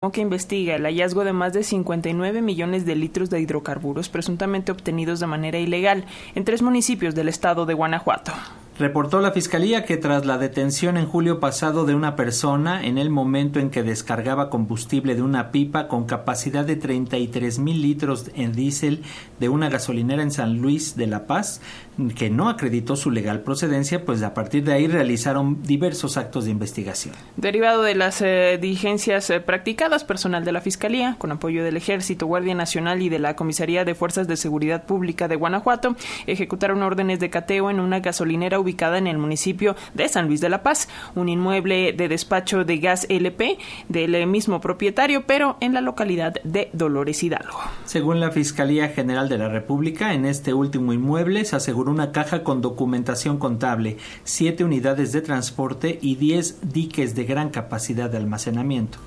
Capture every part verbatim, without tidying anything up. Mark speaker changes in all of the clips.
Speaker 1: que investiga el hallazgo de más de cincuenta y nueve millones de litros de hidrocarburos presuntamente obtenidos de manera ilegal en tres municipios del estado de Guanajuato.
Speaker 2: Reportó la Fiscalía que tras la detención en julio pasado de una persona en el momento en que descargaba combustible de una pipa con capacidad de treinta y tres mil litros en diésel de una gasolinera en San Luis de la Paz, que no acreditó su legal procedencia, pues a partir de ahí realizaron diversos actos de investigación.
Speaker 1: Derivado de las eh, diligencias eh, practicadas, personal de la Fiscalía, con apoyo del Ejército, Guardia Nacional y de la Comisaría de Fuerzas de Seguridad Pública de Guanajuato, ejecutaron órdenes de cateo en una gasolinera ubicada ubicada en el municipio de San Luis de la Paz, un inmueble de despacho de gas L P del mismo propietario, pero en la localidad de Dolores Hidalgo.
Speaker 2: Según la Fiscalía General de la República, en este último inmueble se aseguró una caja con documentación contable, siete unidades de transporte y diez diques de gran capacidad de almacenamiento.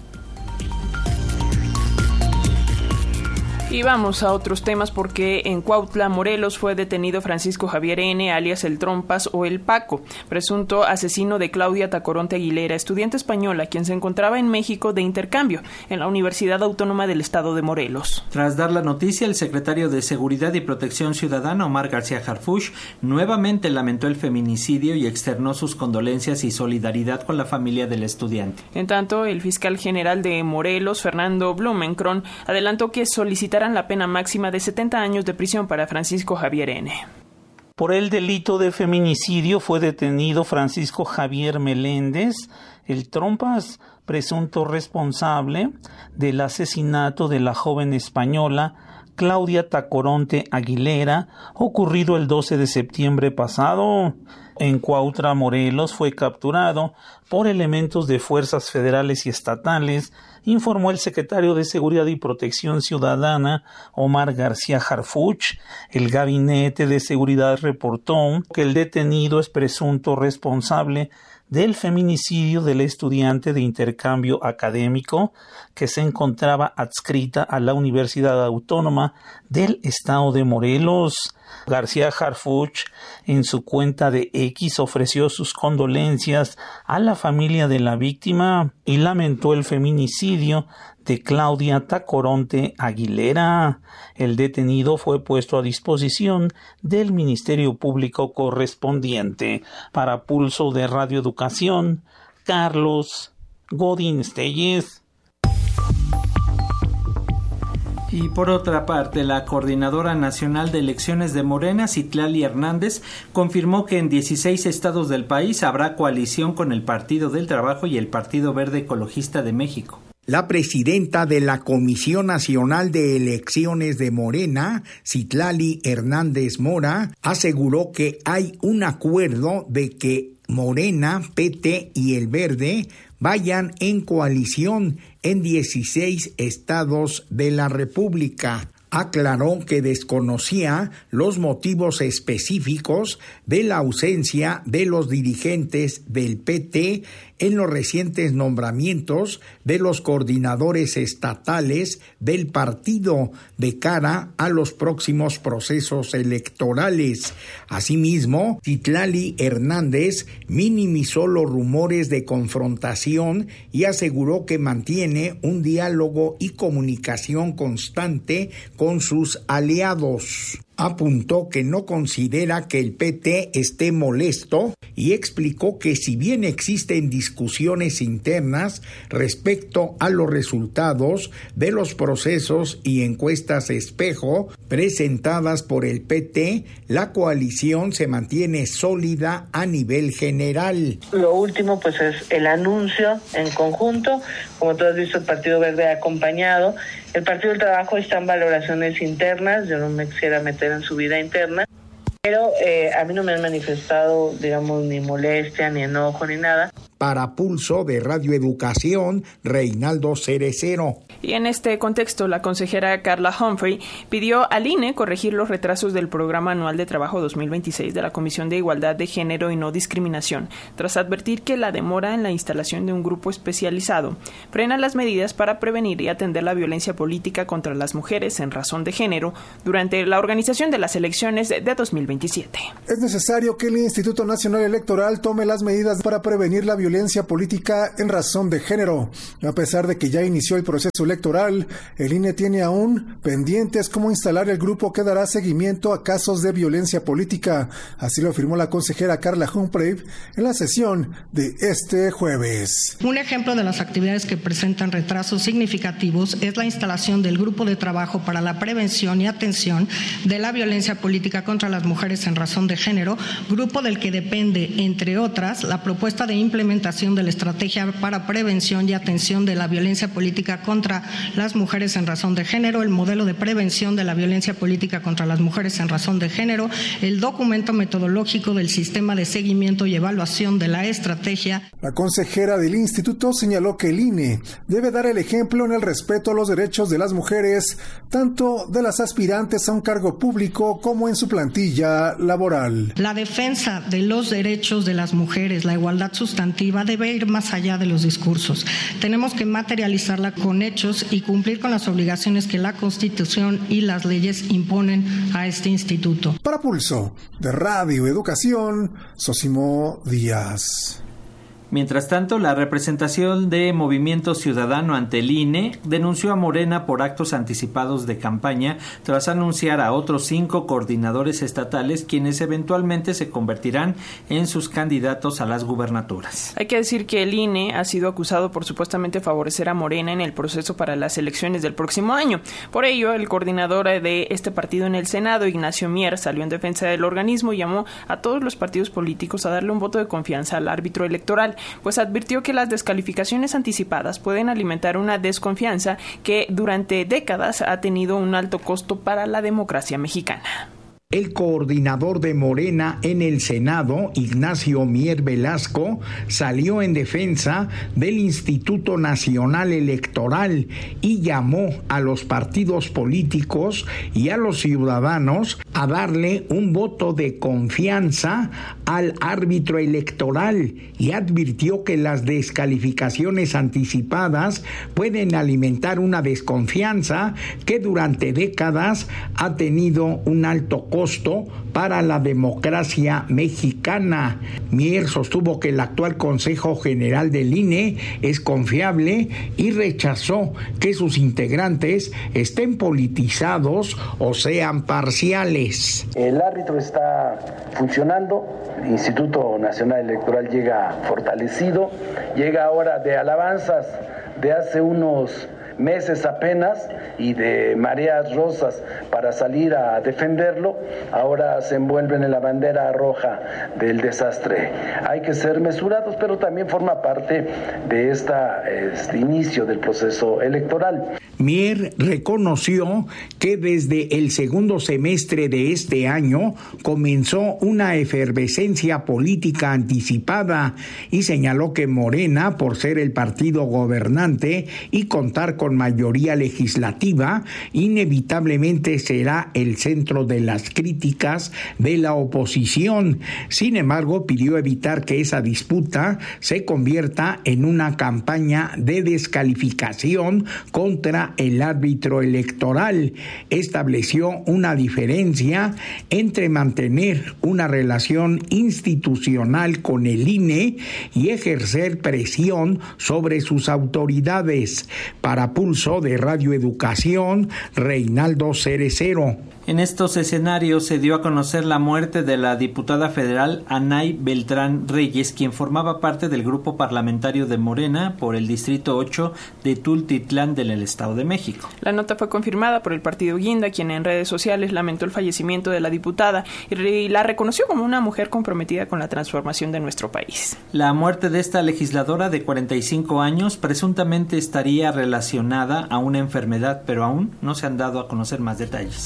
Speaker 1: Y vamos a otros temas porque en Cuautla, Morelos, fue detenido Francisco Javier N., alias El Trompas o El Paco, presunto asesino de Claudia Tacoronte Aguilera, estudiante española, quien se encontraba en México de intercambio en la Universidad Autónoma del Estado de Morelos.
Speaker 2: Tras dar la noticia, el secretario de Seguridad y Protección Ciudadana, Omar García Harfuch, nuevamente lamentó el feminicidio y externó sus condolencias y solidaridad con la familia del estudiante.
Speaker 1: En tanto, el fiscal general de Morelos, Fernando Blumenkron, adelantó que solicitará la pena máxima de setenta años de prisión para Francisco Javier N.
Speaker 3: Por el delito de feminicidio fue detenido Francisco Javier Meléndez, el Trompas, presunto responsable del asesinato de la joven española Claudia Tacoronte Aguilera, ocurrido el doce de septiembre pasado. En Cuautla, Morelos, fue capturado por elementos de fuerzas federales y estatales, informó el secretario de Seguridad y Protección Ciudadana, Omar García Harfuch. El Gabinete de Seguridad reportó que el detenido es presunto responsable del feminicidio del estudiante de intercambio académico que se encontraba adscrita a la Universidad Autónoma del Estado de Morelos. García Harfuch, en su cuenta de X, ofreció sus condolencias a la familia de la víctima y lamentó el feminicidio de Claudia Tacoronte Aguilera. El detenido fue puesto a disposición del Ministerio Público correspondiente. Para Pulso de Radio Educación, Carlos Godín Stelles.
Speaker 2: Y por otra parte, la Coordinadora Nacional de Elecciones de Morena, Citlali Hernández, confirmó que en dieciséis estados del país habrá coalición con el Partido del Trabajo y el Partido Verde Ecologista de México.
Speaker 4: La presidenta de la Comisión Nacional de Elecciones de Morena, Citlali Hernández Mora, aseguró que hay un acuerdo de que Morena, P T y el Verde vayan en coalición en dieciséis estados de la República. Aclaró que desconocía los motivos específicos de la ausencia de los dirigentes del P T en los recientes nombramientos de los coordinadores estatales del partido de cara a los próximos procesos electorales. Asimismo, Citlali Hernández minimizó los rumores de confrontación y aseguró que mantiene un diálogo y comunicación constante con sus aliados. Apuntó que no considera que el P T esté molesto y explicó que si bien existen discusiones internas respecto a los resultados de los procesos y encuestas espejo presentadas por el P T, la coalición se mantiene sólida a nivel general.
Speaker 5: Lo último pues es el anuncio en conjunto, como tú has visto el Partido Verde ha acompañado. El Partido del Trabajo está en valoraciones internas, yo no me quisiera meter en su vida interna, pero eh, a mí no me han manifestado, digamos, ni molestia, ni enojo, ni nada.
Speaker 4: Para Pulso de Radio Educación, Reinaldo Cerecero.
Speaker 1: Y en este contexto, la consejera Carla Humphrey pidió al I N E corregir los retrasos del Programa Anual de Trabajo dos mil veintiséis de la Comisión de Igualdad de Género y No Discriminación, tras advertir que la demora en la instalación de un grupo especializado frena las medidas para prevenir y atender la violencia política contra las mujeres en razón de género durante la organización de las elecciones de dos mil veintisiete.
Speaker 6: Es necesario que el Instituto Nacional Electoral tome las medidas para prevenir la violencia violencia política en razón de género. A pesar de que ya inició el proceso electoral, el I N E tiene aún pendientes cómo instalar el grupo que dará seguimiento a casos de violencia política. Así lo afirmó la consejera Carla Humphrey en la sesión de este jueves.
Speaker 7: Un ejemplo de las actividades que presentan retrasos significativos es la instalación del grupo de trabajo para la prevención y atención de la violencia política contra las mujeres en razón de género, grupo del que depende, entre otras, la propuesta de implementación de la estrategia para prevención y atención de la violencia política contra las mujeres en razón de género, el modelo de prevención de la violencia política contra las mujeres en razón de género, el documento metodológico del sistema de seguimiento y evaluación de la estrategia.
Speaker 6: La consejera del instituto señaló que el I N E debe dar el ejemplo en el respeto a los derechos de las mujeres, tanto de las aspirantes a un cargo público como en su plantilla laboral.
Speaker 7: La defensa de los derechos de las mujeres, la igualdad sustantiva, debe ir más allá de los discursos. Tenemos que materializarla con hechos y cumplir con las obligaciones que la Constitución y las leyes imponen a este instituto.
Speaker 6: Para Pulso de Radio Educación, Sosimo Díaz.
Speaker 2: Mientras tanto, la representación de Movimiento Ciudadano ante el I N E denunció a Morena por actos anticipados de campaña tras anunciar a otros cinco coordinadores estatales quienes eventualmente se convertirán en sus candidatos a las gubernaturas.
Speaker 1: Hay que decir que el I N E ha sido acusado por supuestamente favorecer a Morena en el proceso para las elecciones del próximo año. Por ello, el coordinador de este partido en el Senado, Ignacio Mier, salió en defensa del organismo y llamó a todos los partidos políticos a darle un voto de confianza al árbitro electoral, pues advirtió que las descalificaciones anticipadas pueden alimentar una desconfianza que durante décadas ha tenido un alto costo para la democracia mexicana.
Speaker 4: El coordinador de Morena en el Senado, Ignacio Mier Velasco, salió en defensa del Instituto Nacional Electoral y llamó a los partidos políticos y a los ciudadanos a darle un voto de confianza al árbitro electoral y advirtió que las descalificaciones anticipadas pueden alimentar una desconfianza que durante décadas ha tenido un alto costo para la democracia mexicana. Mier sostuvo que el actual Consejo General del I N E es confiable y rechazó que sus integrantes estén politizados o sean parciales.
Speaker 8: El árbitro está funcionando, el Instituto Nacional Electoral llega fortalecido, llega ahora de alabanzas de hace unos meses apenas y de mareas rosas para salir a defenderlo, ahora se envuelven en la bandera roja del desastre. Hay que ser mesurados, pero también forma parte de esta, este inicio del proceso electoral.
Speaker 4: Mier reconoció que desde el segundo semestre de este año comenzó una efervescencia política anticipada y señaló que Morena, por ser el partido gobernante y contar con mayoría legislativa, inevitablemente será el centro de las críticas de la oposición. Sin embargo, pidió evitar que esa disputa se convierta en una campaña de descalificación contra el árbitro electoral. Estableció una diferencia entre mantener una relación institucional con el I N E y ejercer presión sobre sus autoridades. Para Pulso de Radio Educación, Reinaldo Cerecero.
Speaker 2: En estos escenarios se dio a conocer la muerte de la diputada federal Anay Beltrán Reyes, quien formaba parte del grupo parlamentario de Morena por el Distrito ocho de Tultitlán del Estado de México.
Speaker 1: La nota fue confirmada por el partido Guinda, quien en redes sociales lamentó el fallecimiento de la diputada y la reconoció como una mujer comprometida con la transformación de nuestro país.
Speaker 2: La muerte de esta legisladora de cuarenta y cinco años presuntamente estaría relacionada a una enfermedad, pero aún no se han dado a conocer más detalles.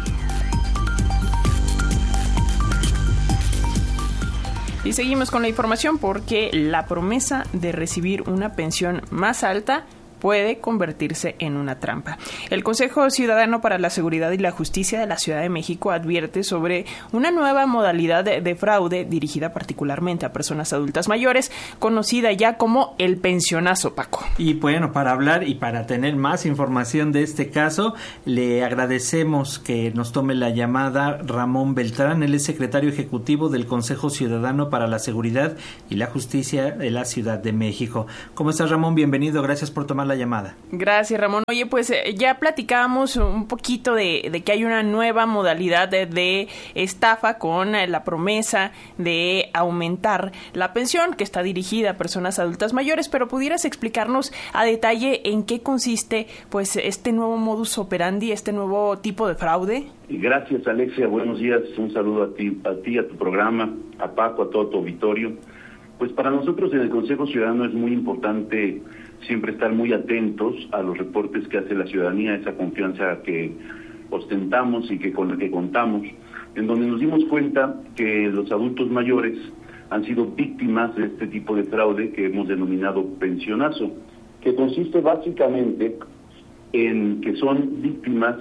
Speaker 1: Y seguimos con la información porque la promesa de recibir una pensión más alta puede convertirse en una trampa. El Consejo Ciudadano para la Seguridad y la Justicia de la Ciudad de México advierte sobre una nueva modalidad de, de fraude dirigida particularmente a personas adultas mayores, conocida ya como el pensionazo, Paco.
Speaker 2: Y bueno, para hablar y para tener más información de este caso, le agradecemos que nos tome la llamada Ramón Beltrán. Él es secretario ejecutivo del Consejo Ciudadano para la Seguridad y la Justicia de la Ciudad de México. ¿Cómo estás, Ramón? Bienvenido, gracias por tomar la llamada.
Speaker 1: Gracias, Ramón. Oye, pues eh, ya platicábamos un poquito de, de que hay una nueva modalidad de, de estafa con eh, la promesa de aumentar la pensión que está dirigida a personas adultas mayores, pero ¿pudieras explicarnos a detalle en qué consiste pues este nuevo modus operandi, este nuevo tipo de fraude?
Speaker 9: Gracias, Alexia. Buenos días. Un saludo a ti, a ti, a tu programa, a Paco, a todo tu auditorio. Pues para nosotros en el Consejo Ciudadano es muy importante siempre estar muy atentos a los reportes que hace la ciudadanía, esa confianza que ostentamos y que con la que contamos, en donde nos dimos cuenta que los adultos mayores han sido víctimas de este tipo de fraude que hemos denominado pensionazo, que consiste básicamente en que son víctimas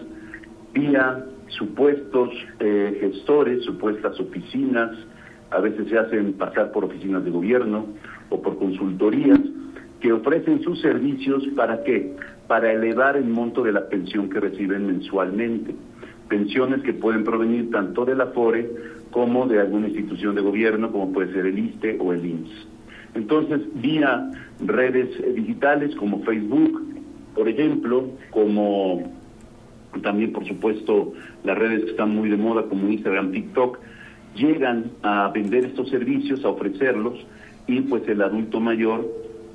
Speaker 9: vía supuestos eh, gestores, supuestas oficinas, a veces se hacen pasar por oficinas de gobierno o por consultorías, que ofrecen sus servicios ¿para qué? Para elevar el monto de la pensión que reciben mensualmente. Pensiones que pueden provenir tanto de la Afore como de alguna institución de gobierno, como puede ser el ISSSTE o el I M S S. Entonces, vía redes digitales como Facebook, por ejemplo, como también, por supuesto, las redes que están muy de moda como Instagram, TikTok, llegan a vender estos servicios, a ofrecerlos, y pues el adulto mayor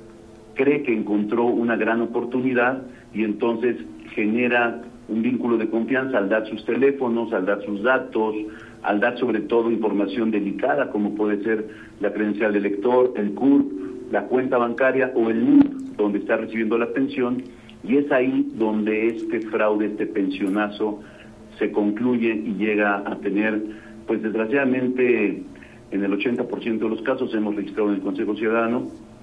Speaker 9: cree que encontró una gran oportunidad y entonces genera un vínculo de confianza al dar sus teléfonos, al dar sus datos, al dar sobre todo información delicada como puede ser la credencial del lector, el C U R, la cuenta bancaria o el N I P donde está recibiendo la pensión, y es ahí donde este fraude, este pensionazo se concluye y llega a tener, pues desgraciadamente en el ochenta por ciento de los casos hemos registrado en el Consejo Ciudadano,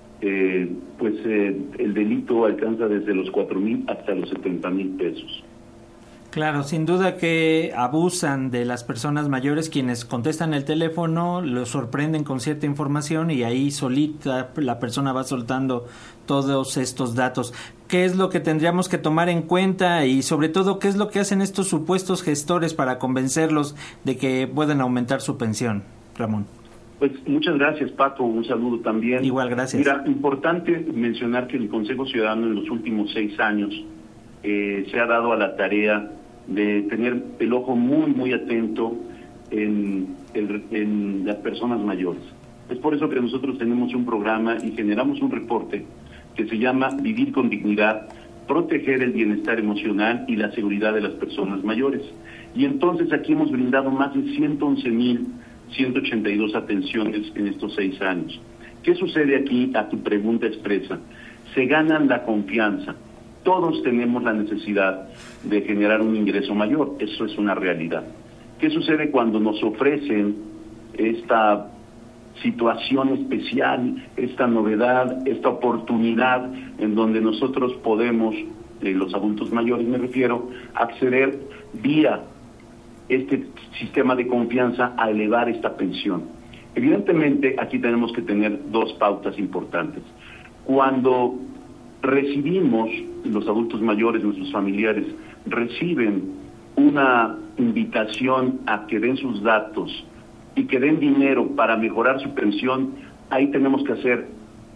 Speaker 9: eh, pues eh, el delito alcanza desde los cuatro mil hasta los setenta mil pesos.
Speaker 2: Claro, sin duda que abusan de las personas mayores quienes contestan el teléfono, los sorprenden con cierta información y ahí solita la persona va soltando todos estos datos. ¿Qué es lo que tendríamos que tomar en cuenta y sobre todo qué es lo que hacen estos supuestos gestores para convencerlos de que puedan aumentar su pensión, Ramón?
Speaker 9: Pues muchas gracias, Paco, un saludo también.
Speaker 2: Igual, gracias.
Speaker 9: Mira, importante mencionar que el Consejo Ciudadano en los últimos seis años eh, se ha dado a la tarea de tener el ojo muy, muy atento en, el, en las personas mayores. Es por eso que nosotros tenemos un programa y generamos un reporte que se llama Vivir con Dignidad, proteger el bienestar emocional y la seguridad de las personas mayores. Y entonces aquí hemos brindado más de ciento once mil ciento ochenta y dos atenciones en estos seis años. ¿Qué sucede aquí? A tu pregunta expresa. Se ganan la confianza. Todos tenemos la necesidad de generar un ingreso mayor, eso es una realidad. ¿Qué sucede cuando nos ofrecen esta situación especial, esta novedad, esta oportunidad en donde nosotros podemos, eh, los adultos mayores me refiero, acceder vía este sistema de confianza a elevar esta pensión? Evidentemente, aquí tenemos que tener dos pautas importantes. Cuando recibimos, los adultos mayores, nuestros familiares, reciben una invitación a que den sus datos y que den dinero para mejorar su pensión, ahí tenemos que hacer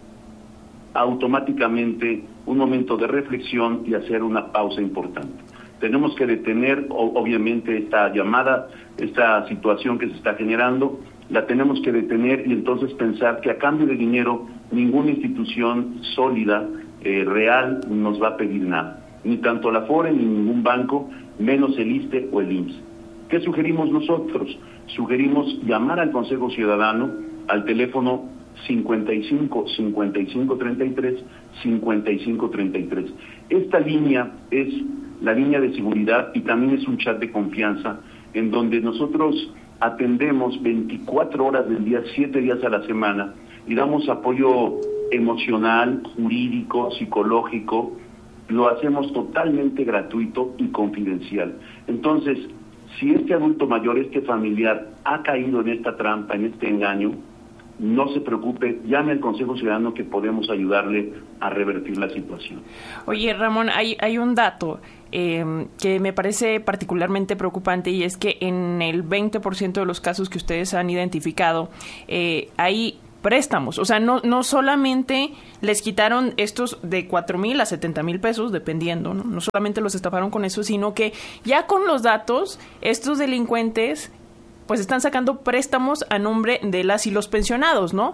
Speaker 9: automáticamente un momento de reflexión y hacer una pausa importante. Tenemos que detener, obviamente, esta llamada, esta situación que se está generando, la tenemos que detener y entonces pensar que a cambio de dinero ninguna institución sólida, eh, real, nos va a pedir nada. Ni tanto la Afore, ni ningún banco, menos el ISSSTE o el I M S S. ¿Qué sugerimos nosotros? Sugerimos llamar al Consejo Ciudadano al teléfono cincuenta y cinco, cincuenta y cinco treinta y tres, cincuenta y cinco treinta y tres. Esta línea es la línea de seguridad y también es un chat de confianza en donde nosotros atendemos veinticuatro horas del día, siete días a la semana y damos apoyo emocional, jurídico, psicológico lo hacemos totalmente gratuito y confidencial. Entonces, si este adulto mayor, este familiar, ha caído en esta trampa, en este engaño, no se preocupe, llame al Consejo Ciudadano que podemos ayudarle a revertir la situación.
Speaker 1: Oye, Ramón, hay, hay un dato eh, que me parece particularmente preocupante, y es que en el veinte por ciento de los casos que ustedes han identificado, eh, hay préstamos. O sea, no, no solamente les quitaron estos de cuatro mil a setenta mil pesos, dependiendo, ¿no? No solamente los estafaron con eso, sino que ya con los datos, estos delincuentes pues están sacando préstamos a nombre de las y los pensionados, ¿no?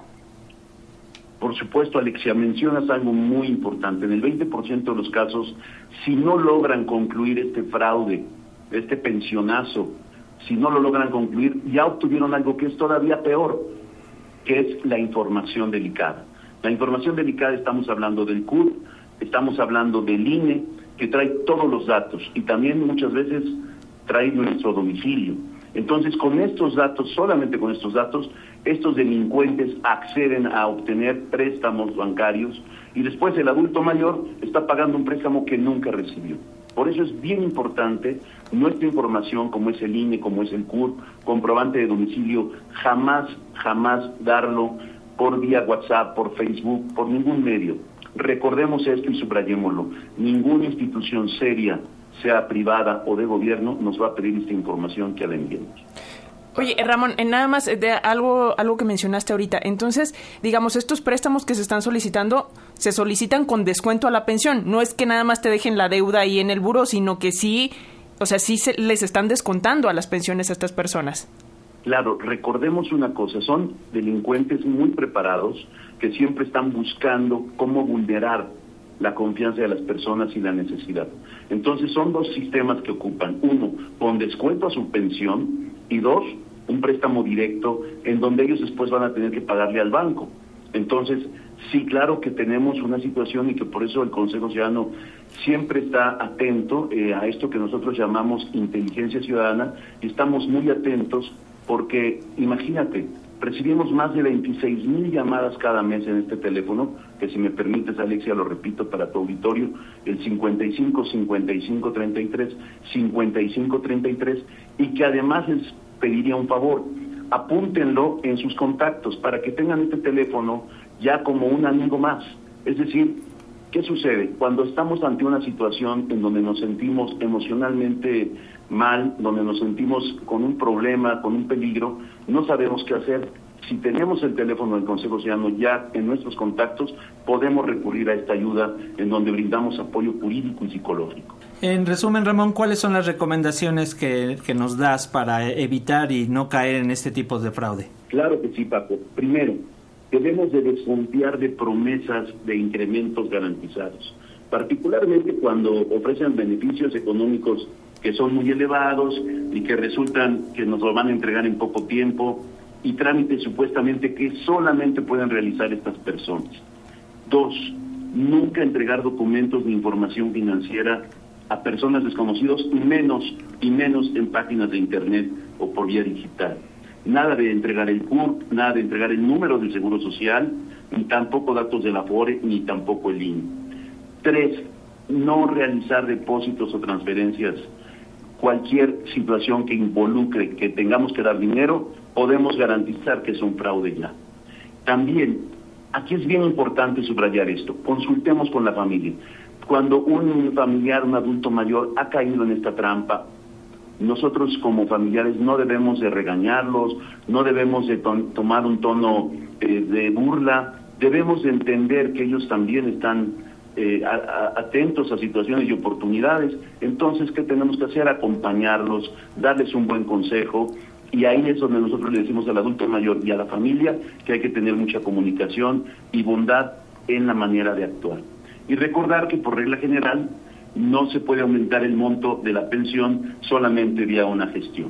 Speaker 9: Por supuesto, Alexia, mencionas algo muy importante. En el veinte por ciento de los casos, si no logran concluir este fraude, este pensionazo, si no lo logran concluir, ya obtuvieron algo que es todavía peor, que es la información delicada. La información delicada, estamos hablando del C U R, estamos hablando del I N E, que trae todos los datos, y también muchas veces trae nuestro domicilio. Entonces, con estos datos, solamente con estos datos, estos delincuentes acceden a obtener préstamos bancarios, y después el adulto mayor está pagando un préstamo que nunca recibió. Por eso es bien importante nuestra información, como es el I N E, como es el C U R, comprobante de domicilio, jamás, jamás darlo por vía WhatsApp, por Facebook, por ningún medio. Recordemos esto y subrayémoslo. Ninguna institución seria, sea privada o de gobierno, nos va a pedir esta información que la enviemos.
Speaker 1: Oye, Ramón, nada más de algo algo que mencionaste ahorita. Entonces, digamos, estos préstamos que se están solicitando, se solicitan con descuento a la pensión. No es que nada más te dejen la deuda ahí en el buró, sino que sí, o sea, sí se les están descontando a las pensiones a estas personas.
Speaker 9: Claro, recordemos una cosa, son delincuentes muy preparados que siempre están buscando cómo vulnerar la confianza de las personas y la necesidad. Entonces son dos sistemas que ocupan: uno, con descuento a su pensión, y dos, un préstamo directo en donde ellos después van a tener que pagarle al banco. Entonces, sí, claro que tenemos una situación, y que por eso el Consejo Ciudadano siempre está atento eh, a esto que nosotros llamamos inteligencia ciudadana, y estamos muy atentos porque, imagínate, recibimos más de veintiséis mil llamadas cada mes en este teléfono, que si me permites, Alexia, lo repito para tu auditorio, el cincuenta y cinco, cincuenta y cinco, treinta y tres, cincuenta y cinco, treinta y tres, y que además les pediría un favor: apúntenlo en sus contactos para que tengan este teléfono ya como un amigo más. Es decir, ¿qué sucede? Cuando estamos ante una situación en donde nos sentimos emocionalmente mal, donde nos sentimos con un problema, con un peligro, no sabemos qué hacer. Si tenemos el teléfono del Consejo Ciudadano ya en nuestros contactos, podemos recurrir a esta ayuda en donde brindamos apoyo jurídico y psicológico.
Speaker 2: En resumen, Ramón, ¿cuáles son las recomendaciones que, que nos das para evitar y no caer en este tipo de fraude?
Speaker 9: Claro que sí, Paco. Primero, debemos de desconfiar de promesas de incrementos garantizados, particularmente cuando ofrecen beneficios económicos que son muy elevados y que resultan que nos lo van a entregar en poco tiempo, y trámites supuestamente que solamente pueden realizar estas personas. Dos, nunca entregar documentos de información financiera a personas desconocidas, y menos, y menos en páginas de internet o por vía digital. Nada de entregar el C U R, nada de entregar el número del Seguro Social, ni tampoco datos del Afore, ni tampoco el I N E. Tres, no realizar depósitos o transferencias. Cualquier situación que involucre que tengamos que dar dinero, podemos garantizar que es un fraude ya. También, aquí es bien importante subrayar esto: consultemos con la familia. Cuando un familiar, un adulto mayor, ha caído en esta trampa, nosotros como familiares no debemos de regañarlos, no debemos de to- tomar un tono eh, de burla, debemos de entender que ellos también están eh, a, a, atentos a situaciones y oportunidades. Entonces, ¿qué tenemos que hacer? Acompañarlos, darles un buen consejo, y ahí es donde nosotros le decimos al adulto mayor y a la familia que hay que tener mucha comunicación y bondad en la manera de actuar. Y recordar que por regla general no se puede aumentar el monto de la pensión solamente vía una gestión.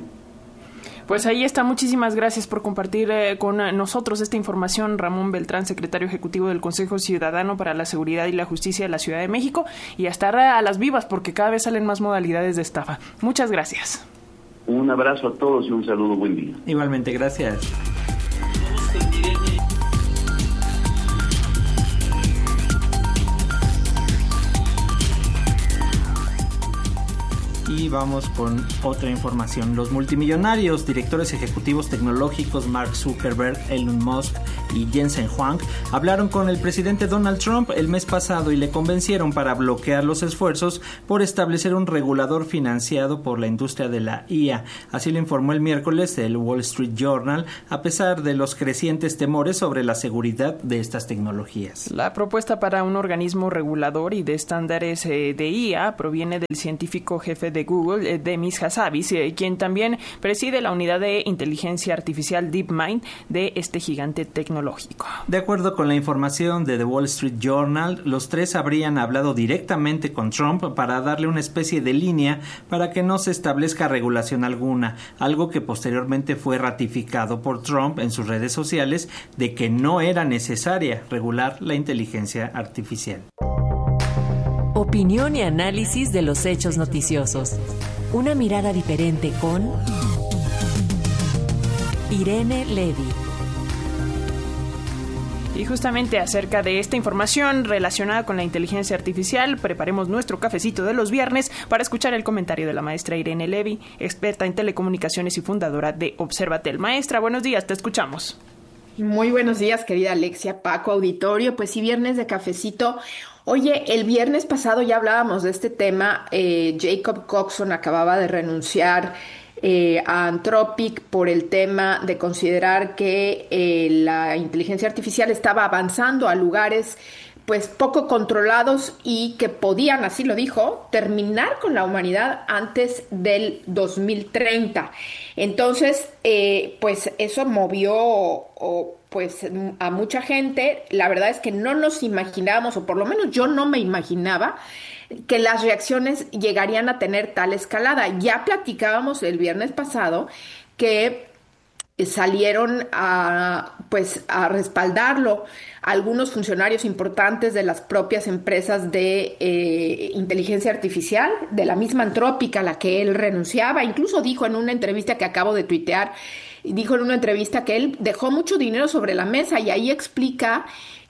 Speaker 1: Pues ahí está. Muchísimas gracias por compartir eh, con nosotros esta información, Ramón Beltrán, secretario ejecutivo del Consejo Ciudadano para la Seguridad y la Justicia de la Ciudad de México, y a estar a las vivas porque cada vez salen más modalidades de estafa. Muchas gracias.
Speaker 9: Un abrazo a todos y un saludo. Buen día.
Speaker 2: Igualmente, gracias. Y vamos con otra información. Los multimillonarios, directores ejecutivos tecnológicos Mark Zuckerberg, Elon Musk y Jensen Huang hablaron con el presidente Donald Trump el mes pasado y le convencieron para bloquear los esfuerzos por establecer un regulador financiado por la industria de la I A. Así lo informó el miércoles el Wall Street Journal, a pesar de los crecientes temores sobre la seguridad de estas tecnologías.
Speaker 1: La propuesta para un organismo regulador y de estándares eh, de I A proviene del científico jefe de Google, eh, Demis Hassabis, eh, quien también preside la unidad de inteligencia artificial DeepMind de este gigante tecnológico.
Speaker 2: De acuerdo con la información de The Wall Street Journal, los tres habrían hablado directamente con Trump para darle una especie de línea para que no se establezca regulación alguna, algo que posteriormente fue ratificado por Trump en sus redes sociales de que no era necesaria regular la inteligencia artificial.
Speaker 10: Opinión y análisis de los hechos noticiosos. Una mirada diferente con Irene Levy.
Speaker 1: Y justamente acerca de esta información relacionada con la inteligencia artificial, preparemos nuestro cafecito de los viernes para escuchar el comentario de la maestra Irene Levy, experta en telecomunicaciones y fundadora de Observatel. Maestra, buenos días, te escuchamos.
Speaker 11: Muy buenos días, querida Alexia, Paco, auditorio. Pues sí, viernes de cafecito. Oye, el viernes pasado ya hablábamos de este tema. Eh, Jacob Coxon acababa de renunciar eh, a Anthropic por el tema de considerar que eh, la inteligencia artificial estaba avanzando a lugares pues poco controlados y que podían, así lo dijo, terminar con la humanidad antes del dos mil treinta. Entonces, eh, pues eso movió o, pues a mucha gente. La verdad es que no nos imaginábamos, o por lo menos yo no me imaginaba, que las reacciones llegarían a tener tal escalada. Ya platicábamos el viernes pasado que salieron a pues a respaldarlo algunos funcionarios importantes de las propias empresas de eh, inteligencia artificial, de la misma Anthropic a la que él renunciaba. Incluso dijo en una entrevista que acabo de tuitear, dijo en una entrevista que él dejó mucho dinero sobre la mesa, y ahí explica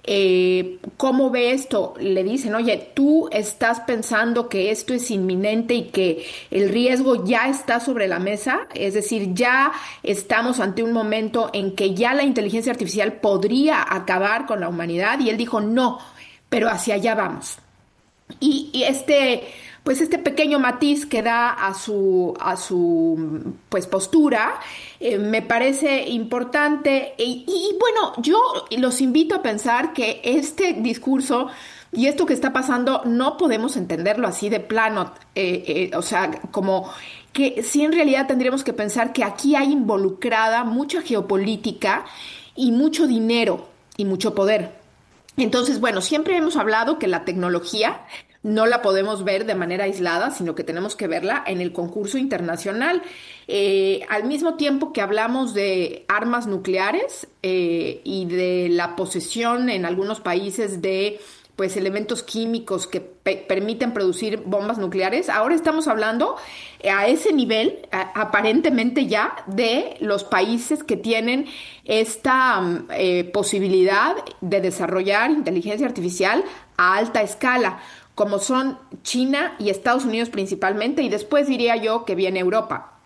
Speaker 11: Eh, ¿cómo ve esto? Le dicen, oye, tú estás pensando que esto es inminente y que el riesgo ya está sobre la mesa, es decir, ya estamos ante un momento en que ya la inteligencia artificial podría acabar con la humanidad, y él dijo, no, pero hacia allá vamos. Y, y este... pues este pequeño matiz que da a su, a su pues postura, eh, me parece importante. Y, y bueno, yo los invito a pensar que este discurso y esto que está pasando no podemos entenderlo así de plano, eh, eh, o sea, como que sí en realidad tendríamos que pensar que aquí hay involucrada mucha geopolítica y mucho dinero y mucho poder. Entonces, bueno, siempre hemos hablado que la tecnología no la podemos ver de manera aislada, sino que tenemos que verla en el concurso internacional. Eh, al mismo tiempo que hablamos de armas nucleares eh, y de la posesión en algunos países de pues elementos químicos que pe- permiten producir bombas nucleares, ahora estamos hablando a ese nivel, a, aparentemente ya, de los países que tienen esta eh, posibilidad de desarrollar inteligencia artificial a alta escala, como son China y Estados Unidos principalmente, y después diría yo que viene Europa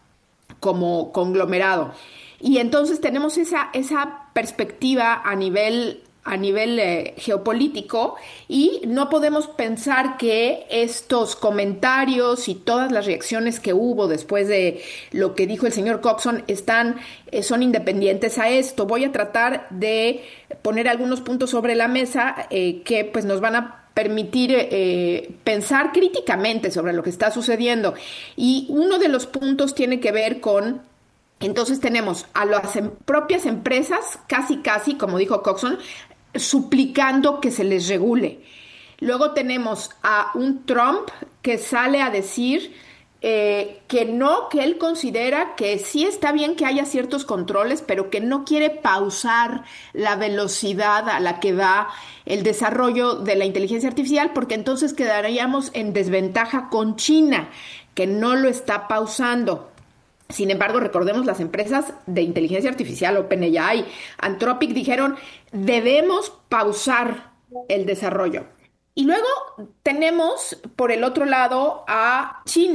Speaker 11: como conglomerado. Y entonces tenemos esa, esa perspectiva a nivel, a nivel eh, geopolítico, y no podemos pensar que estos comentarios y todas las reacciones que hubo después de lo que dijo el señor Coxon están, eh, son independientes a esto. Voy a tratar de poner algunos puntos sobre la mesa eh, que pues nos van a permitir eh, pensar críticamente sobre lo que está sucediendo. Y uno de los puntos tiene que ver con, entonces tenemos a las em- propias empresas, casi casi, como dijo Coxon, suplicando que se les regule. Luego tenemos a un Trump que sale a decir eh, que no, que él considera que sí está bien que haya ciertos controles, pero que no quiere pausar la velocidad a la que va el desarrollo de la inteligencia artificial, porque entonces quedaríamos en desventaja con China, que no lo está pausando. Sin embargo, recordemos, las empresas de inteligencia artificial, OpenAI, Anthropic, dijeron, debemos pausar el desarrollo. Y luego tenemos, por el otro lado, a China,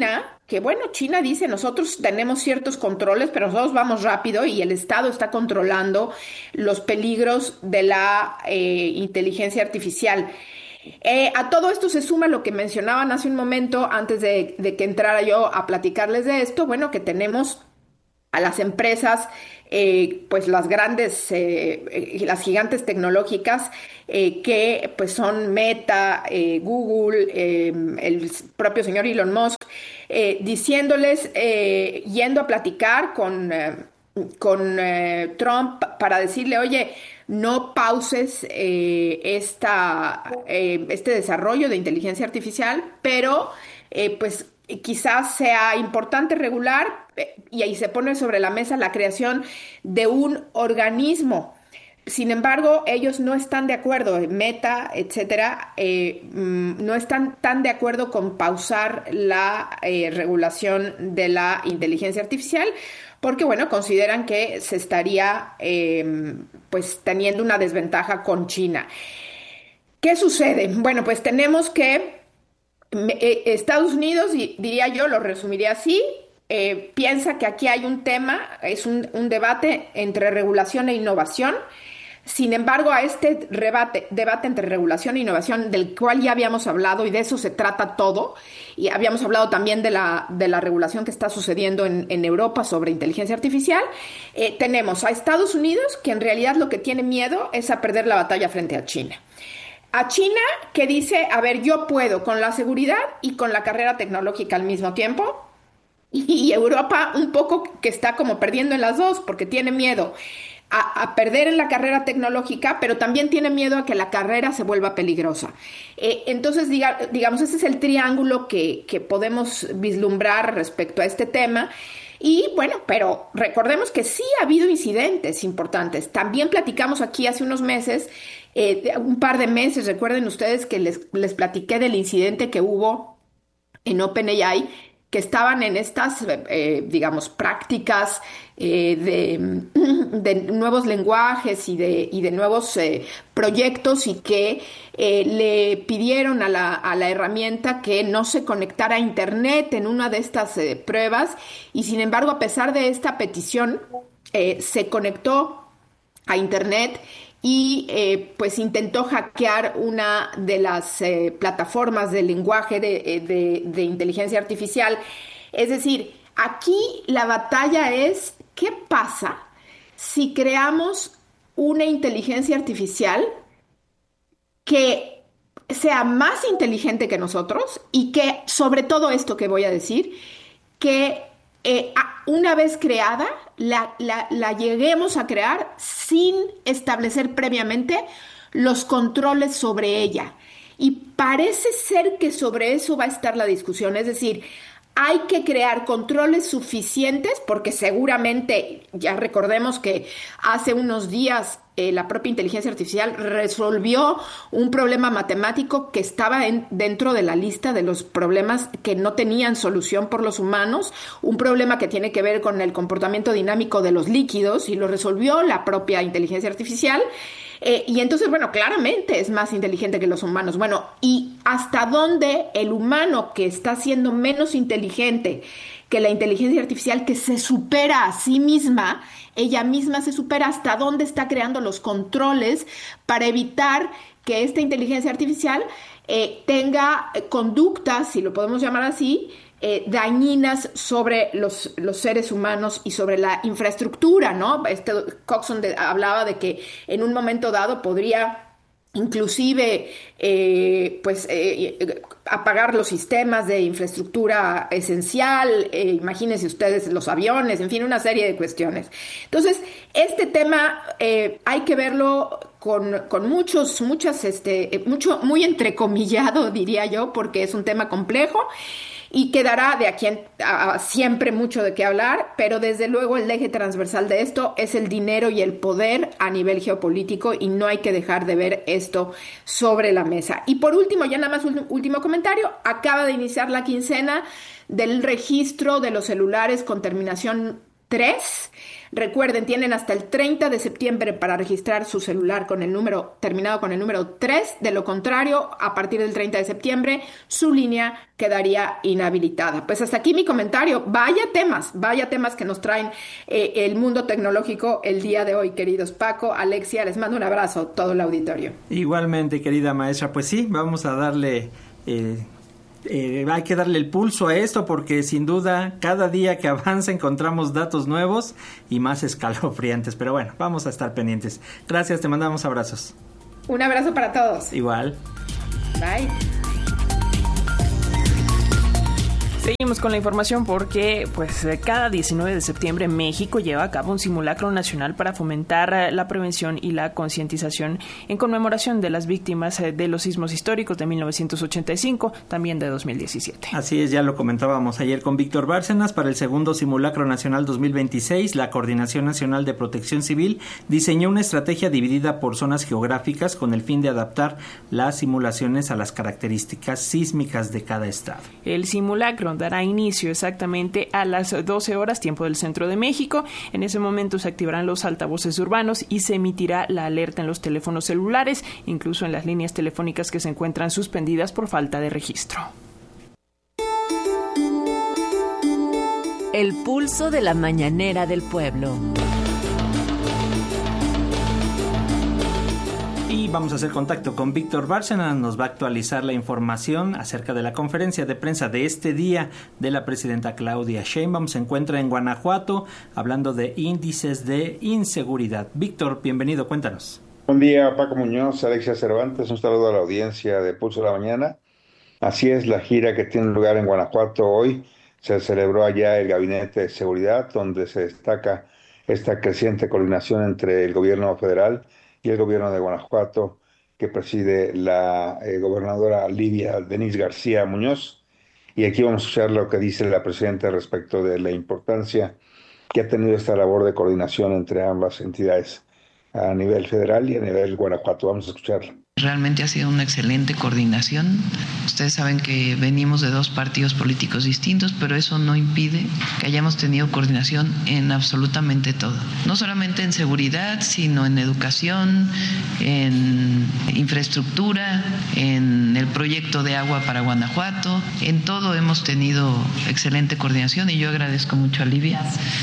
Speaker 11: que, bueno, China dice, nosotros tenemos ciertos controles, pero nosotros vamos rápido y el Estado está controlando los peligros de la eh, inteligencia artificial. Eh, a todo esto se suma lo que mencionaban hace un momento, antes de, de que entrara yo a platicarles de esto, bueno, que tenemos a las empresas, eh, pues las grandes, eh, eh, las gigantes tecnológicas, eh, que pues son Meta, eh, Google, eh, el propio señor Elon Musk, eh, diciéndoles, eh, yendo a platicar con, eh, con eh, Trump para decirle, oye, no pauses eh, esta, eh, este desarrollo de inteligencia artificial, pero eh, pues quizás sea importante regular, eh, y ahí se pone sobre la mesa la creación de un organismo. Sin embargo, ellos no están de acuerdo, Meta, etcétera, eh, no están tan de acuerdo con pausar la eh, regulación de la inteligencia artificial, porque, bueno, consideran que se estaría eh, pues teniendo una desventaja con China. ¿Qué sucede? Bueno, pues tenemos que eh, Estados Unidos, diría yo, lo resumiría así, eh, piensa que aquí hay un tema, es un, un debate entre regulación e innovación. Sin embargo, a este rebate, debate entre regulación e innovación, del cual ya habíamos hablado, y de eso se trata todo, y habíamos hablado también de la, de la regulación que está sucediendo en, en Europa sobre inteligencia artificial, eh, tenemos a Estados Unidos, que en realidad lo que tiene miedo es a perder la batalla frente a China. A China, que dice, a ver, yo puedo con la seguridad y con la carrera tecnológica al mismo tiempo, y Europa un poco que está como perdiendo en las dos, porque tiene miedo A, a perder en la carrera tecnológica, pero también tiene miedo a que la carrera se vuelva peligrosa. Eh, entonces, diga, digamos, ese es el triángulo que, que podemos vislumbrar respecto a este tema. Y bueno, pero recordemos que sí ha habido incidentes importantes. También platicamos aquí hace unos meses, eh, un par de meses, recuerden ustedes que les, les platiqué del incidente que hubo en OpenAI, que estaban en estas, eh, digamos, prácticas eh, de, de nuevos lenguajes y de, y de nuevos eh, proyectos, y que eh, le pidieron a la, a la herramienta que no se conectara a Internet en una de estas eh, pruebas, y sin embargo, a pesar de esta petición, eh, se conectó a Internet y eh, pues intentó hackear una de las eh, plataformas de lenguaje de, de, de inteligencia artificial. Es decir, aquí la batalla es, ¿qué pasa si creamos una inteligencia artificial que sea más inteligente que nosotros y que, sobre todo esto que voy a decir, que eh, una vez creada, la, la, la lleguemos a crear sin establecer previamente los controles sobre ella? Y parece ser que sobre eso va a estar la discusión, es decir, hay que crear controles suficientes, porque seguramente, ya recordemos que hace unos días eh, la propia inteligencia artificial resolvió un problema matemático que estaba en, dentro de la lista de los problemas que no tenían solución por los humanos, un problema que tiene que ver con el comportamiento dinámico de los líquidos, y lo resolvió la propia inteligencia artificial. Eh, y entonces, bueno, claramente es más inteligente que los humanos. Bueno, ¿y hasta dónde el humano, que está siendo menos inteligente que la inteligencia artificial, que se supera a sí misma, ella misma se supera, hasta dónde está creando los controles para evitar que esta inteligencia artificial eh, tenga conductas, si lo podemos llamar así, Eh, dañinas sobre los, los seres humanos y sobre la infraestructura, ¿no? Este Coxon de, hablaba de que en un momento dado podría inclusive eh, pues eh, apagar los sistemas de infraestructura esencial, eh, imagínense ustedes los aviones, en fin, una serie de cuestiones. Entonces, este tema eh, hay que verlo con, con muchos, muchas, este, mucho, muy entrecomillado, diría yo, porque es un tema complejo y quedará de aquí a, a siempre mucho de qué hablar, pero desde luego el eje transversal de esto es el dinero y el poder a nivel geopolítico, y no hay que dejar de ver esto sobre la mesa. Y por último, ya nada más un último comentario, acaba de iniciar la quincena del registro de los celulares con terminación tres. Recuerden, tienen hasta el treinta de septiembre para registrar su celular con el número terminado con el número tres. De lo contrario, a partir del treinta de septiembre, su línea quedaría inhabilitada. Pues hasta aquí mi comentario. Vaya temas, vaya temas que nos traen eh, el mundo tecnológico el día de hoy, queridos Paco, Alexia. Les mando un abrazo, todo el auditorio.
Speaker 2: Igualmente, querida maestra. Pues sí, vamos a darle... Eh... Eh, hay que darle el pulso a esto porque sin duda cada día que avanza encontramos datos nuevos y más escalofriantes, pero bueno, vamos a estar pendientes. Gracias, te mandamos abrazos.
Speaker 11: Un abrazo para todos.
Speaker 2: Igual.
Speaker 11: Bye.
Speaker 1: Seguimos con la información porque pues cada diecinueve de septiembre México lleva a cabo un simulacro nacional para fomentar la prevención y la concientización en conmemoración de las víctimas de los sismos históricos de mil novecientos ochenta y cinco, también de dos mil diecisiete.
Speaker 2: Así es, ya lo comentábamos ayer con Víctor Bárcenas. Para el segundo simulacro nacional dos mil veintiséis, la Coordinación Nacional de Protección Civil diseñó una estrategia dividida por zonas geográficas con el fin de adaptar las simulaciones a las características sísmicas de cada estado.
Speaker 1: El simulacro dará inicio exactamente a las doce horas, tiempo del centro de México. En ese momento se activarán los altavoces urbanos y se emitirá la alerta en los teléfonos celulares, incluso en las líneas telefónicas que se encuentran suspendidas por falta de registro.
Speaker 10: El pulso de la mañanera del pueblo.
Speaker 2: Y vamos a hacer contacto con Víctor Bárcenas, nos va a actualizar la información acerca de la conferencia de prensa de este día de la presidenta Claudia Sheinbaum. Se encuentra en Guanajuato hablando de índices de inseguridad. Víctor, bienvenido, cuéntanos.
Speaker 12: Buen día, Paco Muñoz, Alexia Cervantes, un saludo a la audiencia de Pulso de la Mañana. Así es, la gira que tiene lugar en Guanajuato hoy, se celebró allá el Gabinete de Seguridad, donde se destaca esta creciente coordinación entre el gobierno federal y el gobierno de Guanajuato, que preside la eh, gobernadora Livia Denise García Muñoz. Y aquí vamos a escuchar lo que dice la presidenta respecto de la importancia que ha tenido esta labor de coordinación entre ambas entidades a nivel federal y a nivel Guanajuato. Vamos a escucharla.
Speaker 13: Realmente ha sido una excelente coordinación. Ustedes saben que venimos de dos partidos políticos distintos, pero eso no impide que hayamos tenido coordinación en absolutamente todo. No solamente en seguridad, sino en educación, en infraestructura, en el proyecto de agua para Guanajuato. En todo hemos tenido excelente coordinación y yo agradezco mucho a Livia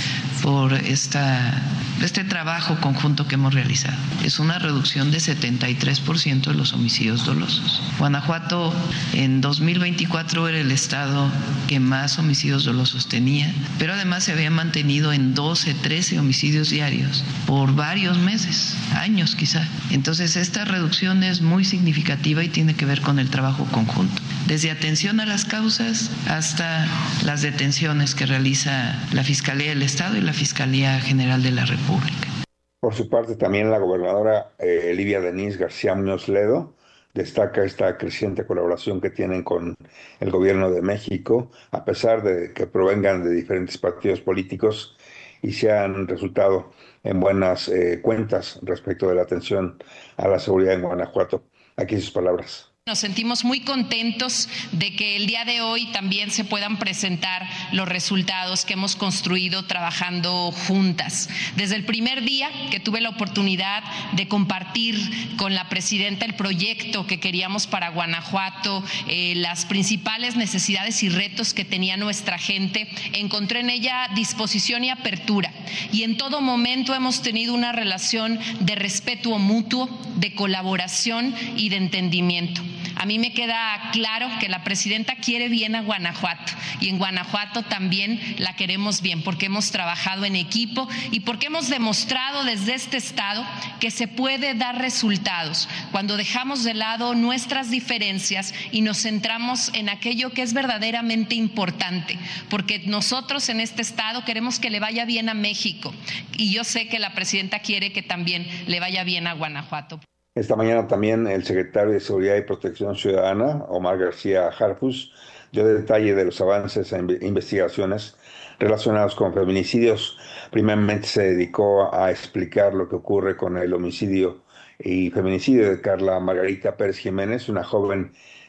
Speaker 13: por esta, este trabajo conjunto que hemos realizado. Es una reducción de setenta y tres por ciento de los homicidios dolosos. Guanajuato en dos mil veinticuatro era el estado que más homicidios dolosos tenía, pero además se había mantenido en doce, trece homicidios diarios por varios meses, años quizá. Entonces esta reducción es muy significativa y tiene que ver con el trabajo conjunto, desde atención a las causas hasta las detenciones que realiza la Fiscalía del Estado y la Fiscalía General de la República.
Speaker 12: Por su parte, también la gobernadora eh, Livia Denise García Muñoz Ledo destaca esta creciente colaboración que tienen con el gobierno de México, a pesar de que provengan de diferentes partidos políticos y se han resultado en buenas eh, cuentas respecto de la atención a la seguridad en Guanajuato. Aquí sus palabras.
Speaker 14: Nos sentimos muy contentos de que el día de hoy también se puedan presentar los resultados que hemos construido trabajando juntas. Desde el primer día que tuve la oportunidad de compartir con la presidenta el proyecto que queríamos para Guanajuato, eh, las principales necesidades y retos que tenía nuestra gente, encontré en ella disposición y apertura. Y en todo momento hemos tenido una relación de respeto mutuo, de colaboración y de entendimiento. A mí me queda claro que la presidenta quiere bien a Guanajuato y en Guanajuato también la queremos bien porque hemos trabajado en equipo y porque hemos demostrado desde este estado que se puede dar resultados cuando dejamos de lado nuestras diferencias y nos centramos en aquello que es verdaderamente importante, porque nosotros en este estado queremos que le vaya bien a México y yo sé que la presidenta quiere que también le vaya bien a Guanajuato.
Speaker 12: Esta mañana también el secretario de Seguridad y Protección Ciudadana, Omar García Harfuch, dio detalle de los avances en investigaciones relacionados con feminicidios. Primeramente se dedicó a explicar lo que ocurre con el homicidio y feminicidio de Carla Margarita Pérez Jiménez, una joven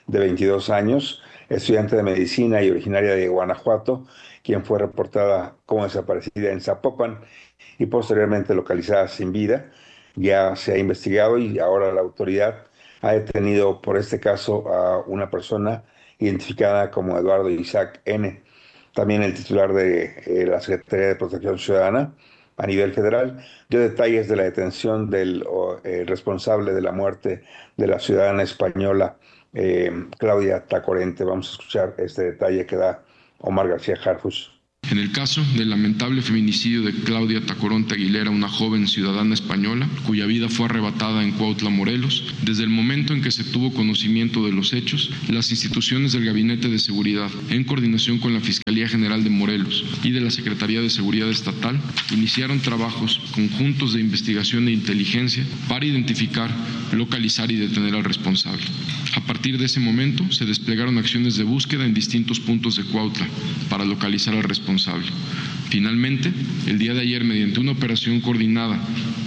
Speaker 12: de veintidós años, estudiante de medicina y originaria de Guanajuato, quien fue reportada como desaparecida en Zapopan y posteriormente localizada sin vida. Ya se ha investigado y ahora la autoridad ha detenido por este caso a una persona identificada como Eduardo Isaac N., también el titular de eh, la Secretaría de Protección Ciudadana a nivel federal, dio detalles de la detención del eh, responsable de la muerte de la ciudadana española eh, Claudia Tacorente. Vamos a escuchar este detalle que da Omar García Harfuch.
Speaker 15: En el caso del lamentable feminicidio de Claudia Tacoronte Aguilera, una joven ciudadana española, cuya vida fue arrebatada en Cuautla, Morelos, desde el momento en que se tuvo conocimiento de los hechos, las instituciones del Gabinete de Seguridad, en coordinación con la Fiscalía General de Morelos y de la Secretaría de Seguridad Estatal, iniciaron trabajos conjuntos de investigación e inteligencia para identificar, localizar y detener al responsable. A partir de ese momento, se desplegaron acciones de búsqueda en distintos puntos de Cuautla para localizar al responsable. Finalmente, el día de ayer, mediante una operación coordinada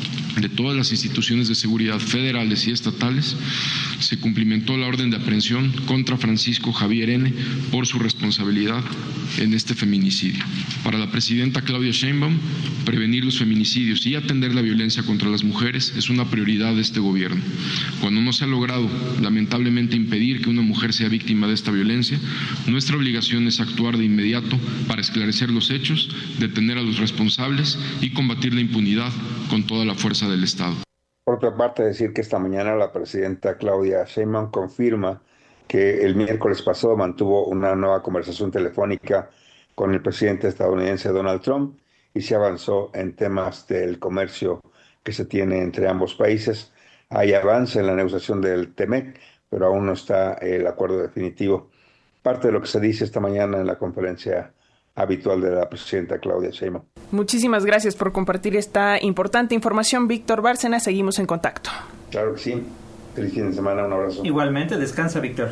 Speaker 15: de todas las instituciones de seguridad federales y estatales, se cumplimentó la orden de aprehensión contra Francisco Javier N. por su responsabilidad en este feminicidio. Para la presidenta Claudia Sheinbaum, prevenir los feminicidios y atender la violencia contra las mujeres es una prioridad de este gobierno. Cuando no se ha logrado, lamentablemente, impedir que una mujer sea víctima de esta violencia, nuestra obligación es actuar de inmediato para esclarecer los hechos, detener a los responsables y combatir la impunidad con toda la fuerza del Estado.
Speaker 12: Por otra parte, decir que esta mañana la presidenta Claudia Sheinbaum confirma que el miércoles pasado mantuvo una nueva conversación telefónica con el presidente estadounidense Donald Trump y se avanzó en temas del comercio que se tiene entre ambos países. Hay avance en la negociación del TEMEC, pero aún no está el acuerdo definitivo. Parte de lo que se dice esta mañana en la conferencia habitual de la presidenta Claudia Sheinbaum.
Speaker 1: Muchísimas gracias por compartir esta importante información, Víctor Bárcena. Seguimos en contacto.
Speaker 12: Claro que sí. Feliz fin de semana. Un abrazo.
Speaker 2: Igualmente. Descansa, Víctor.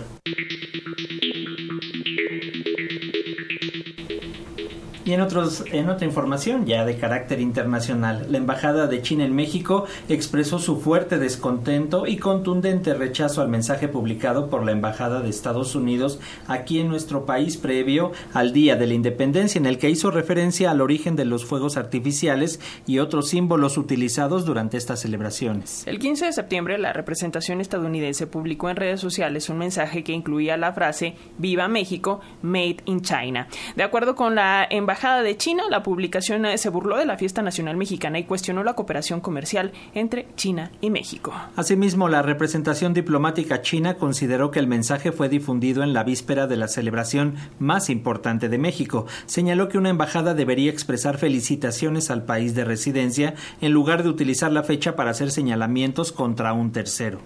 Speaker 2: Y en, otros, en otra información, ya de carácter internacional, la Embajada de China en México expresó su fuerte descontento y contundente rechazo al mensaje publicado por la Embajada de Estados Unidos aquí en nuestro país previo al Día de la Independencia, en el que hizo referencia al origen de los fuegos artificiales y otros símbolos utilizados durante estas celebraciones.
Speaker 1: El quince de septiembre, la representación estadounidense publicó en redes sociales un mensaje que incluía la frase "Viva México, Made in China". De acuerdo con la Embajada de China, la publicación se burló de la fiesta nacional mexicana y cuestionó la cooperación comercial entre China y México.
Speaker 2: Asimismo, la representación diplomática china consideró que el mensaje fue difundido en la víspera de la celebración más importante de México. Señaló que una embajada debería expresar felicitaciones al país de residencia en lugar de utilizar la fecha para hacer señalamientos contra un tercero.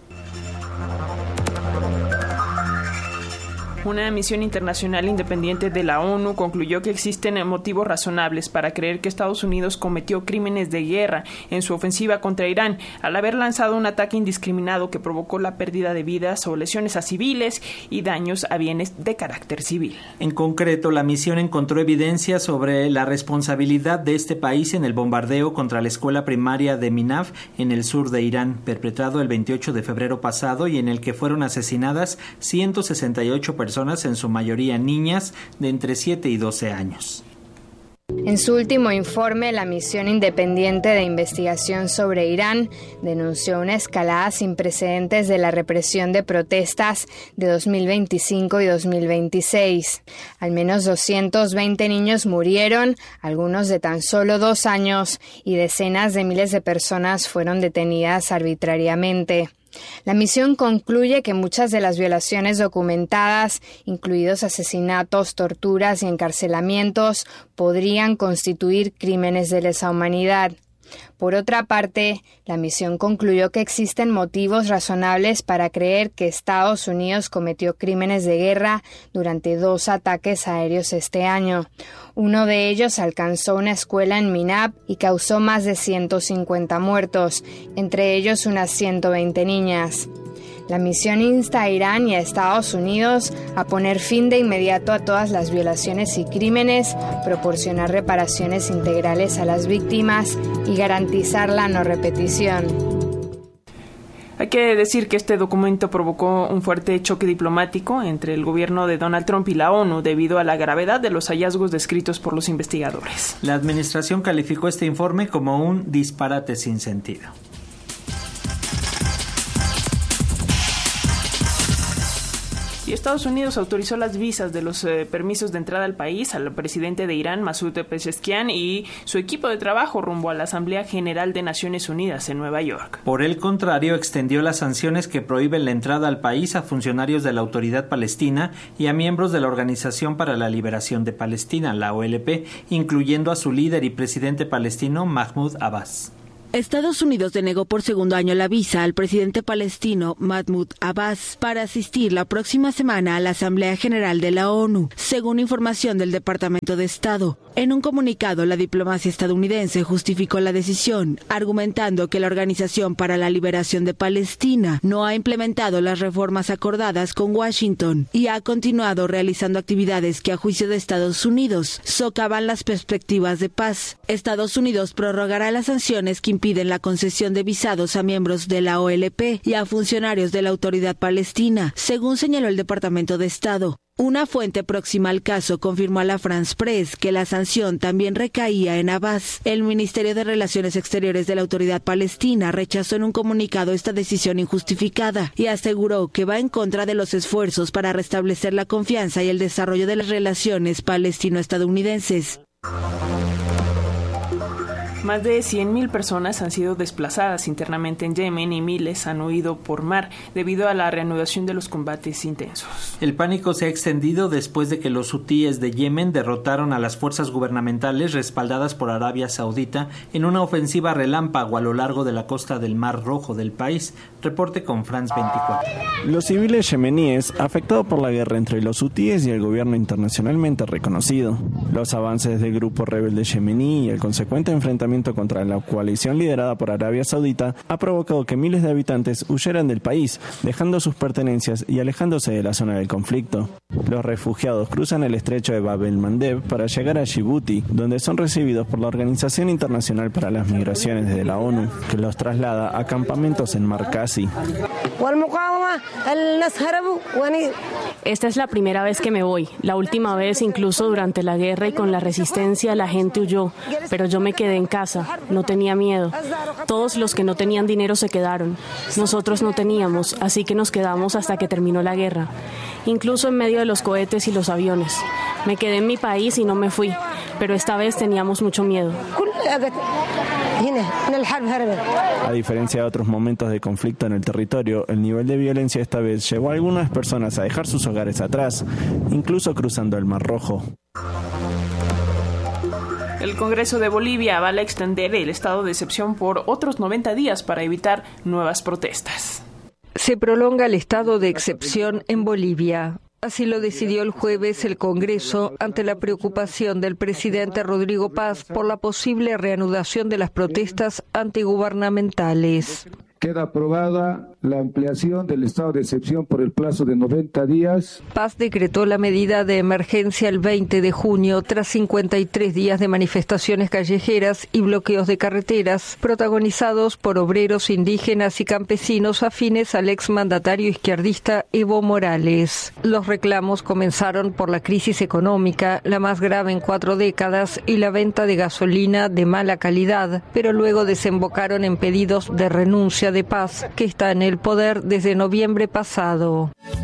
Speaker 1: Una misión internacional independiente de la ONU concluyó que existen motivos razonables para creer que Estados Unidos cometió crímenes de guerra en su ofensiva contra Irán, al haber lanzado un ataque indiscriminado que provocó la pérdida de vidas o lesiones a civiles y daños a bienes de carácter civil.
Speaker 2: En concreto, la misión encontró evidencia sobre la responsabilidad de este país en el bombardeo contra la escuela primaria de Minaf en el sur de Irán, perpetrado el veintiocho de febrero pasado y en el que fueron asesinadas ciento sesenta y ocho personas, en su mayoría niñas de entre siete y doce años.
Speaker 16: En su último informe, la Misión Independiente de Investigación sobre Irán denunció una escalada sin precedentes de la represión de protestas de dos mil veinticinco y dos mil veintiséis. Al menos doscientos veinte niños murieron, algunos de tan solo dos años, y decenas de miles de personas fueron detenidas arbitrariamente. La misión concluye que muchas de las violaciones documentadas, incluidos asesinatos, torturas y encarcelamientos, podrían constituir crímenes de lesa humanidad. Por otra parte, la misión concluyó que existen motivos razonables para creer que Estados Unidos cometió crímenes de guerra durante dos ataques aéreos este año. Uno de ellos alcanzó una escuela en Minab y causó más de ciento cincuenta muertos, entre ellos unas ciento veinte niñas. La misión insta a Irán y a Estados Unidos a poner fin de inmediato a todas las violaciones y crímenes, proporcionar reparaciones integrales a las víctimas y garantizar la no repetición.
Speaker 1: Hay que decir que este documento provocó un fuerte choque diplomático entre el gobierno de Donald Trump y la ONU debido a la gravedad de los hallazgos descritos por los investigadores.
Speaker 2: La administración calificó este informe como un disparate sin sentido.
Speaker 1: Y Estados Unidos autorizó las visas de los eh, permisos de entrada al país al presidente de Irán, Masoud Pezeshkian, y su equipo de trabajo rumbo a la Asamblea General de Naciones Unidas en Nueva York.
Speaker 2: Por el contrario, extendió las sanciones que prohíben la entrada al país a funcionarios de la Autoridad Palestina y a miembros de la Organización para la Liberación de Palestina, la O L P, incluyendo a su líder y presidente palestino, Mahmoud Abbas.
Speaker 17: Estados Unidos denegó por segundo año la visa al presidente palestino Mahmoud Abbas para asistir la próxima semana a la Asamblea General de la ONU, según información del Departamento de Estado. En un comunicado, la diplomacia estadounidense justificó la decisión, argumentando que la Organización para la Liberación de Palestina no ha implementado las reformas acordadas con Washington y ha continuado realizando actividades que, a juicio de Estados Unidos, socavan las perspectivas de paz. Estados Unidos prorrogará las sanciones que impiden la concesión de visados a miembros de la O L P y a funcionarios de la Autoridad Palestina, según señaló el Departamento de Estado. Una fuente próxima al caso confirmó a la France Press que la sanción también recaía en Abbas. El Ministerio de Relaciones Exteriores de la Autoridad Palestina rechazó en un comunicado esta decisión injustificada y aseguró que va en contra de los esfuerzos para restablecer la confianza y el desarrollo de las relaciones palestino-estadounidenses.
Speaker 1: Más de cien mil personas han sido desplazadas internamente en Yemen y miles han huido por mar debido a la reanudación de los combates intensos.
Speaker 2: El pánico se ha extendido después de que los hutíes de Yemen derrotaron a las fuerzas gubernamentales respaldadas por Arabia Saudita en una ofensiva relámpago a lo largo de la costa del Mar Rojo del país. Reporte con France veinticuatro.
Speaker 18: Los civiles yemeníes afectados por la guerra entre los hutíes y el gobierno internacionalmente reconocido. Los avances del grupo rebelde yemení y el consecuente enfrentamiento contra la coalición liderada por Arabia Saudita ha provocado que miles de habitantes huyeran del país, dejando sus pertenencias y alejándose de la zona del conflicto. Los refugiados cruzan el estrecho de Bab el-Mandeb para llegar a Djibouti, donde son recibidos por la Organización Internacional para las Migraciones de la ONU, que los traslada a campamentos en Markazi.
Speaker 19: Esta es la primera vez que me voy. La última vez, incluso durante la guerra y con la resistencia, la gente huyó, pero yo me quedé en casa, no tenía miedo. Todos los que no tenían dinero se quedaron. Nosotros no teníamos, así que nos quedamos hasta que terminó la guerra. Incluso en medio de los cohetes y los aviones. Me quedé en mi país y no me fui, pero esta vez teníamos mucho miedo.
Speaker 18: A diferencia de otros momentos de conflicto en el territorio, el nivel de violencia esta vez llevó a algunas personas a dejar sus hogares atrás, incluso cruzando el Mar Rojo.
Speaker 1: El Congreso de Bolivia avala extender el estado de excepción por otros noventa días para evitar nuevas protestas.
Speaker 20: Se prolonga el estado de excepción en Bolivia. Así lo decidió el jueves el Congreso ante la preocupación del presidente Rodrigo Paz por la posible reanudación de las protestas antigubernamentales.
Speaker 21: Queda aprobada la ampliación del estado de excepción por el plazo de noventa días.
Speaker 20: Paz decretó la medida de emergencia el veinte de junio tras cincuenta y tres días de manifestaciones callejeras y bloqueos de carreteras protagonizados por obreros indígenas y campesinos afines al exmandatario izquierdista Evo Morales. Los reclamos comenzaron por la crisis económica, la más grave en cuatro décadas, y la venta de gasolina de mala calidad, pero luego desembocaron en pedidos de renuncia de Paz, que está en el poder desde noviembre pasado.